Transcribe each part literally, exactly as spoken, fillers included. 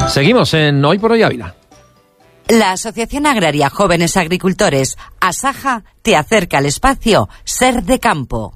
Seguimos en Hoy por Hoy Ávila. La Asociación Agraria Jóvenes Agricultores, ASAJA, te acerca al espacio Ser de Campo.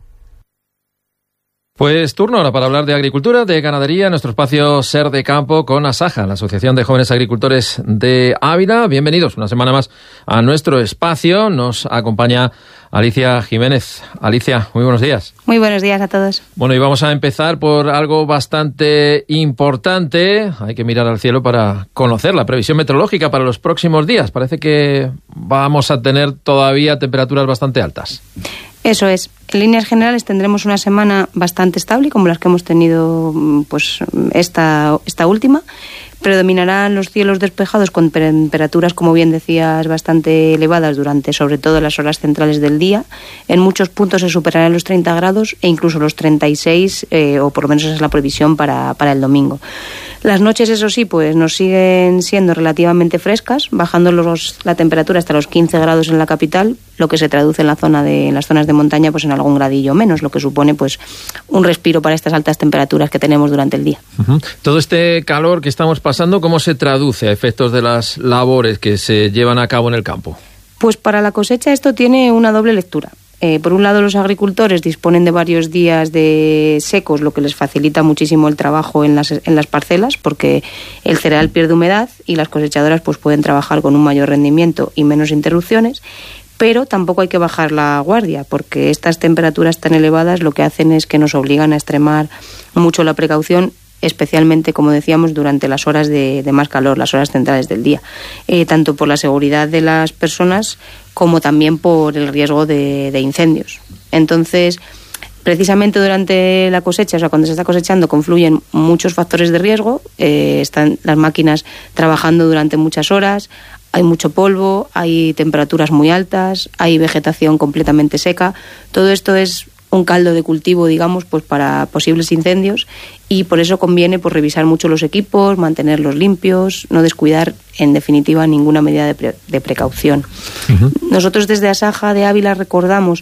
Pues turno ahora para hablar de agricultura, de ganadería, nuestro espacio Ser de Campo con ASAJA, la Asociación de Jóvenes Agricultores de Ávila. Bienvenidos una semana más a nuestro espacio. Nos acompaña Alicia Jiménez. Alicia, muy buenos días. Muy buenos días a todos. Bueno, y vamos a empezar por algo bastante importante. Hay que mirar al cielo para conocer la previsión meteorológica para los próximos días. Parece que vamos a tener todavía temperaturas bastante altas. Eso es. En líneas generales tendremos una semana bastante estable, como las que hemos tenido pues esta, esta última. Predominarán los cielos despejados con temperaturas, como bien decías, bastante elevadas durante sobre todo las horas centrales del día. En muchos puntos se superarán los treinta grados e incluso los treinta y seis, eh, o por lo menos esa es la previsión para, para el domingo. Las noches, eso sí, pues nos siguen siendo relativamente frescas, bajando los, la temperatura hasta los quince grados en la capital, lo que se traduce en la zona de en las zonas de montaña pues en algún gradillo menos, lo que supone pues un respiro para estas altas temperaturas que tenemos durante el día. Uh-huh. Todo este calor que estamos pasando, ¿cómo se traduce a efectos de las labores que se llevan a cabo en el campo? Pues para la cosecha esto tiene una doble lectura. Eh, por un lado, los agricultores disponen de varios días de secos, lo que les facilita muchísimo el trabajo en las, en las parcelas, porque el cereal pierde humedad y las cosechadoras pues pueden trabajar con un mayor rendimiento y menos interrupciones. Pero tampoco hay que bajar la guardia, porque estas temperaturas tan elevadas lo que hacen es que nos obligan a extremar mucho la precaución, especialmente, como decíamos, durante las horas de, de más calor, las horas centrales del día, eh, tanto por la seguridad de las personas como también por el riesgo de, de incendios. Entonces, precisamente durante la cosecha, o sea, cuando se está cosechando, confluyen muchos factores de riesgo, eh, están las máquinas trabajando durante muchas horas, hay mucho polvo, hay temperaturas muy altas, hay vegetación completamente seca. Todo esto es un caldo de cultivo, digamos, pues para posibles incendios, y por eso conviene pues revisar mucho los equipos, mantenerlos limpios, no descuidar en definitiva ninguna medida de, pre- de precaución. Uh-huh. Nosotros desde ASAJA de Ávila recordamos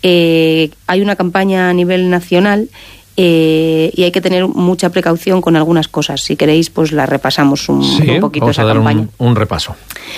eh, hay una campaña a nivel nacional eh, y hay que tener mucha precaución con algunas cosas. Si queréis, pues la repasamos un, sí, un poquito vamos esa a dar campaña. Un, un repaso.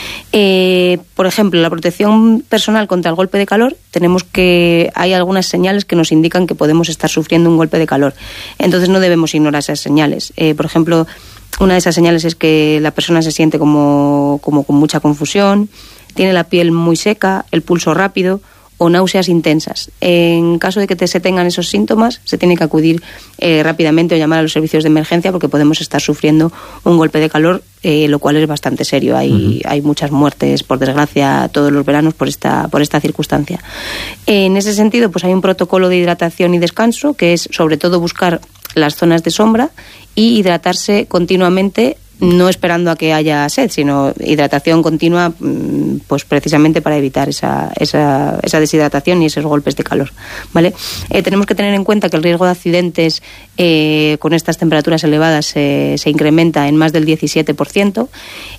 Eh, por ejemplo, la protección personal contra el golpe de calor, tenemos que hay algunas señales que nos indican que podemos estar sufriendo un golpe de calor. Entonces no debemos ignorar esas señales. Eh, por ejemplo, una de esas señales es que la persona se siente como, como con mucha confusión, tiene la piel muy seca, el pulso rápido o náuseas intensas. En caso de que te, se tengan esos síntomas, se tiene que acudir eh, rápidamente o llamar a los servicios de emergencia, porque podemos estar sufriendo un golpe de calor, eh, lo cual es bastante serio. Hay, uh-huh. hay muchas muertes, por desgracia, todos los veranos por esta, por esta circunstancia. En ese sentido, pues hay un protocolo de hidratación y descanso, que es sobre todo buscar las zonas de sombra y hidratarse continuamente, no esperando a que haya sed, sino hidratación continua, pues precisamente para evitar esa, esa, esa deshidratación y esos golpes de calor, ¿vale? Eh, tenemos que tener en cuenta que el riesgo de accidentes eh, con estas temperaturas elevadas eh, se incrementa en más del diecisiete por ciento,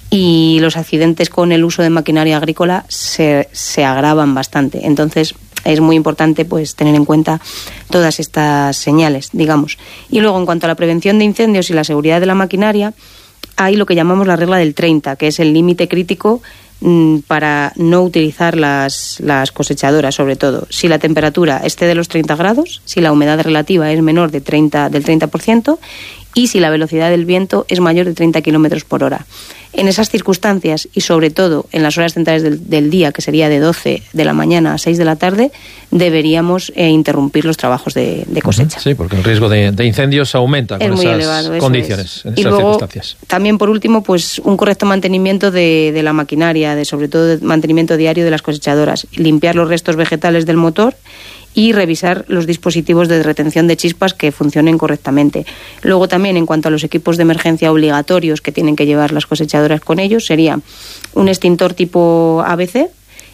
y los accidentes con el uso de maquinaria agrícola se, se agravan bastante. Entonces, es muy importante pues tener en cuenta todas estas señales, digamos. Y luego, en cuanto a la prevención de incendios y la seguridad de la maquinaria, hay lo que llamamos la regla del treinta, que es el límite crítico mmm, para no utilizar las, las cosechadoras, sobre todo. Si la temperatura excede los treinta grados, si la humedad relativa es menor de treinta, del treinta por ciento y si la velocidad del viento es mayor de treinta kilómetros por hora. En esas circunstancias, y sobre todo en las horas centrales del, del día, que sería de doce de la mañana a seis de la tarde, deberíamos eh, interrumpir los trabajos de, de cosecha. Sí, porque el riesgo de, de incendios aumenta con esas elevado, condiciones, es. en Y esas luego, circunstancias. También, por último, pues un correcto mantenimiento de, de la maquinaria, de sobre todo de mantenimiento diario de las cosechadoras, limpiar los restos vegetales del motor y revisar los dispositivos de retención de chispas que funcionen correctamente. Luego también, en cuanto a los equipos de emergencia obligatorios que tienen que llevar las cosechadoras con ellos, sería un extintor tipo A B C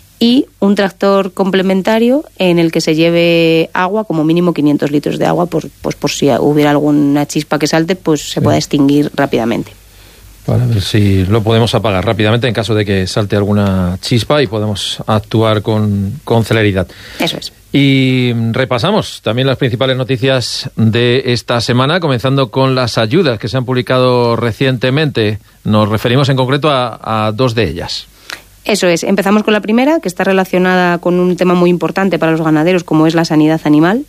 y un tractor complementario en el que se lleve agua, como mínimo quinientos litros de agua, por, pues por si hubiera alguna chispa que salte, pues se sí. pueda extinguir rápidamente. Para ver si lo podemos apagar rápidamente en caso de que salte alguna chispa y podemos actuar con, con celeridad. Eso es. Y repasamos también las principales noticias de esta semana, comenzando con las ayudas que se han publicado recientemente. Nos referimos en concreto a, a dos de ellas. Eso es. Empezamos con la primera, que está relacionada con un tema muy importante para los ganaderos, como es la sanidad animal.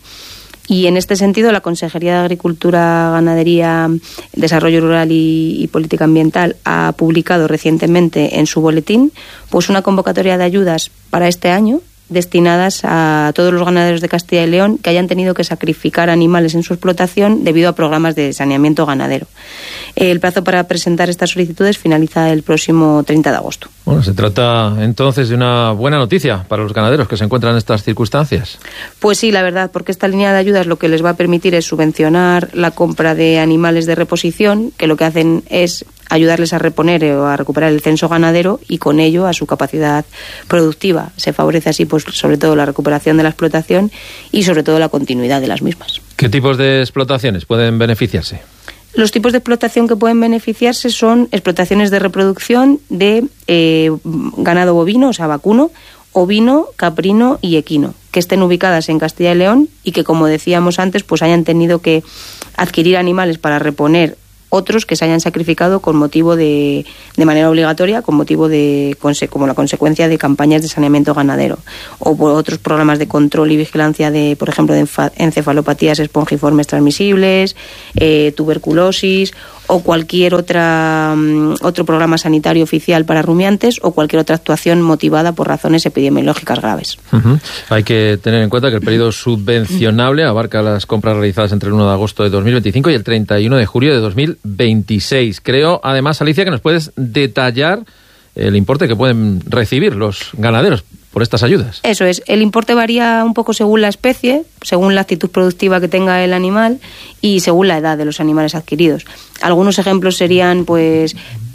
Y en este sentido, la Consejería de Agricultura, Ganadería, Desarrollo Rural y, y Política Ambiental ha publicado recientemente en su boletín pues una convocatoria de ayudas para este año destinadas a todos los ganaderos de Castilla y León que hayan tenido que sacrificar animales en su explotación debido a programas de saneamiento ganadero. El plazo para presentar estas solicitudes finaliza el próximo treinta de agosto. Bueno, se trata entonces de una buena noticia para los ganaderos que se encuentran en estas circunstancias. Pues sí, la verdad, porque esta línea de ayudas lo que les va a permitir es subvencionar la compra de animales de reposición, que lo que hacen es ayudarles a reponer o a recuperar el censo ganadero y con ello a su capacidad productiva. Se favorece así pues sobre todo la recuperación de la explotación y sobre todo la continuidad de las mismas. ¿Qué tipos de explotaciones pueden beneficiarse? Los tipos de explotación que pueden beneficiarse son explotaciones de reproducción de eh, ganado bovino, o sea, vacuno, ovino, caprino y equino, que estén ubicadas en Castilla y León y que, como decíamos antes, pues hayan tenido que adquirir animales para reponer otros que se hayan sacrificado con motivo de, de manera obligatoria, con motivo de, como la consecuencia de campañas de saneamiento ganadero, o por otros programas de control y vigilancia de, por ejemplo, de encefalopatías espongiformes transmisibles, eh, tuberculosis, o cualquier otra um, otro programa sanitario oficial para rumiantes, o cualquier otra actuación motivada por razones epidemiológicas graves. Uh-huh. Hay que tener en cuenta que el periodo subvencionable abarca las compras realizadas entre el uno de agosto de dos mil veinticinco y el treinta y uno de julio de dos mil veintiséis. Creo, además, Alicia, que nos puedes detallar el importe que pueden recibir los ganaderos por estas ayudas. Eso es. El importe varía un poco según la especie, según la actitud productiva que tenga el animal y según la edad de los animales adquiridos. Algunos ejemplos serían, pues,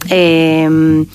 eh,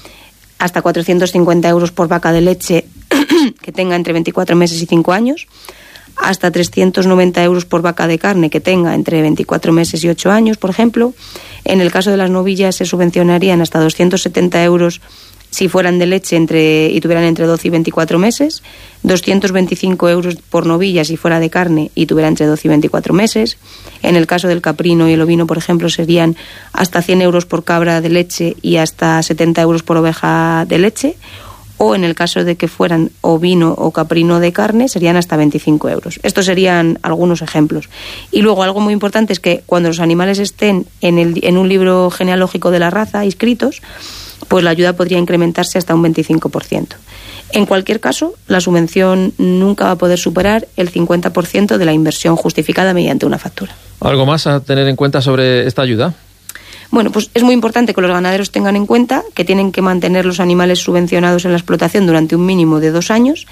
hasta cuatrocientos cincuenta euros por vaca de leche que tenga entre veinticuatro meses y cinco años, hasta trescientos noventa euros por vaca de carne que tenga entre veinticuatro meses y ocho años, por ejemplo. En el caso de las novillas se subvencionarían hasta doscientos setenta euros si fueran de leche entre y tuvieran entre doce y veinticuatro meses, doscientos veinticinco euros por novilla si fuera de carne y tuviera entre doce y veinticuatro meses. En el caso del caprino y el ovino, por ejemplo, serían hasta cien euros por cabra de leche y hasta setenta euros por oveja de leche. O en el caso de que fueran ovino o caprino de carne, serían hasta veinticinco euros. Estos serían algunos ejemplos. Y luego algo muy importante es que cuando los animales estén en, el, en un libro genealógico de la raza inscritos, pues la ayuda podría incrementarse hasta un veinticinco por ciento. En cualquier caso, la subvención nunca va a poder superar el cincuenta por ciento de la inversión justificada mediante una factura. ¿Algo más a tener en cuenta sobre esta ayuda? Bueno, pues es muy importante que los ganaderos tengan en cuenta que tienen que mantener los animales subvencionados en la explotación durante un mínimo de dos años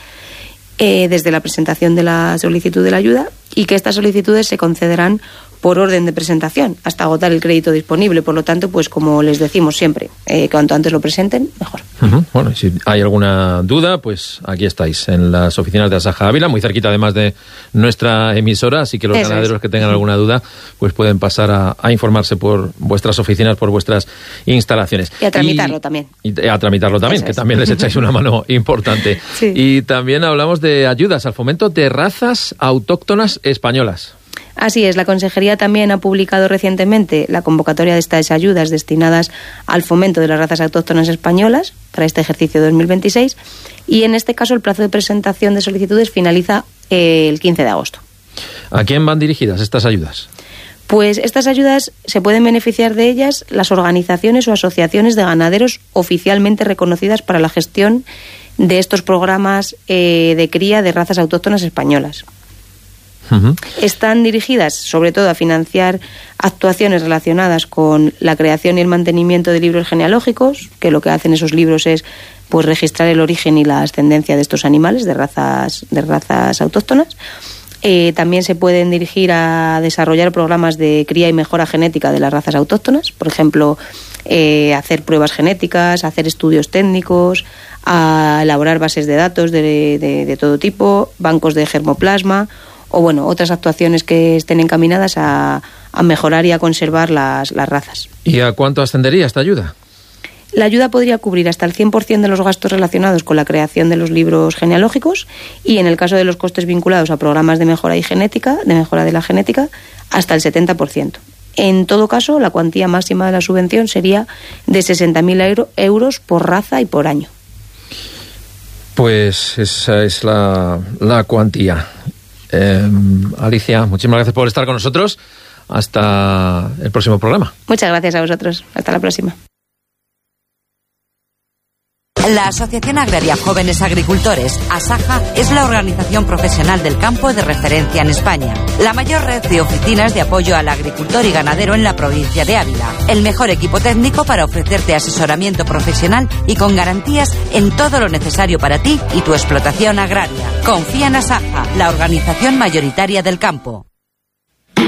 eh, desde la presentación de la solicitud de la ayuda y que estas solicitudes se concederán por orden de presentación hasta agotar el crédito disponible. Por lo tanto, pues como les decimos siempre, eh, cuanto antes lo presenten, mejor. Uh-huh. Bueno, y si hay alguna duda, pues aquí estáis, en las oficinas de Asaja Ávila, muy cerquita además de nuestra emisora, así que los Eso ganaderos es. que tengan alguna duda, pues pueden pasar a, a informarse por vuestras oficinas, por vuestras instalaciones. Y a tramitarlo y, también. Y a tramitarlo también, Eso que es. también les echáis una mano importante. Sí. Y también hablamos de ayudas al fomento de razas autóctonas españolas. Así es, la Consejería también ha publicado recientemente la convocatoria de estas ayudas destinadas al fomento de las razas autóctonas españolas para este ejercicio dos mil veintiséis y en este caso el plazo de presentación de solicitudes finaliza eh, el quince de agosto. ¿A quién van dirigidas estas ayudas? Pues estas ayudas se pueden beneficiar de ellas las organizaciones o asociaciones de ganaderos oficialmente reconocidas para la gestión de estos programas eh, de cría de razas autóctonas españolas. Uh-huh. Están dirigidas sobre todo a financiar actuaciones relacionadas con la creación y el mantenimiento de libros genealógicos, que lo que hacen esos libros es pues registrar el origen y la ascendencia de estos animales de razas, de razas autóctonas. Eh, también se pueden dirigir a desarrollar programas de cría y mejora genética de las razas autóctonas, por ejemplo, eh, hacer pruebas genéticas, hacer estudios técnicos, a elaborar bases de datos de, de, de todo tipo, bancos de germoplasma, o bueno, otras actuaciones que estén encaminadas a, a mejorar y a conservar las, las razas. ¿Y a cuánto ascendería esta ayuda? La ayuda podría cubrir hasta el cien por ciento de los gastos relacionados con la creación de los libros genealógicos y, en el caso de los costes vinculados a programas de mejora y genética, de mejora de la genética, hasta el setenta por ciento. En todo caso, la cuantía máxima de la subvención sería de sesenta mil euro, euros por raza y por año. Pues esa es la, la cuantía. Eh, Alicia, muchísimas gracias por estar con nosotros. Hasta el próximo programa. Muchas gracias a vosotros. Hasta la próxima. La Asociación Agraria Jóvenes Agricultores, ASAJA, es la organización profesional del campo de referencia en España. La mayor red de oficinas de apoyo al agricultor y ganadero en la provincia de Ávila. El mejor equipo técnico para ofrecerte asesoramiento profesional y con garantías en todo lo necesario para ti y tu explotación agraria. Confía en ASAJA, la organización mayoritaria del campo.